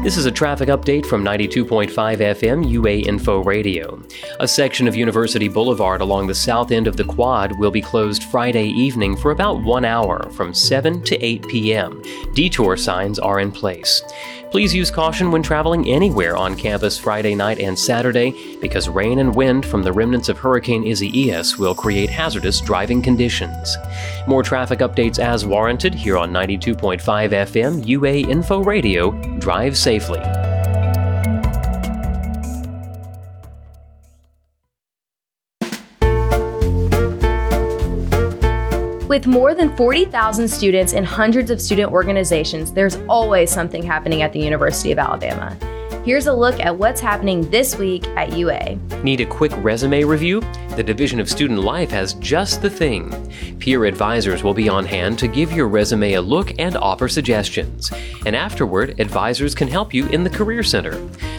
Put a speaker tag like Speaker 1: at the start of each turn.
Speaker 1: This is a traffic update from 92.5 FM UA Info Radio. A section of University Boulevard along the south end of the Quad will be closed Friday evening for about 1 hour from 7 to 8 p.m. Detour signs are in place. Please use caution when traveling anywhere on campus Friday night and Saturday because rain and wind from the remnants of Hurricane Isaias will create hazardous driving conditions. More traffic updates as warranted here on 92.5 FM UA Info Radio. Drive safely.
Speaker 2: With more than 40,000 students and hundreds of student organizations, there's always something happening at the University of Alabama. Here's a look at what's happening this week at UA.
Speaker 1: Need a quick resume review? The Division of Student Life has just the thing. Peer advisors will be on hand to give your resume a look and offer suggestions. And afterward, advisors can help you in the Career Center.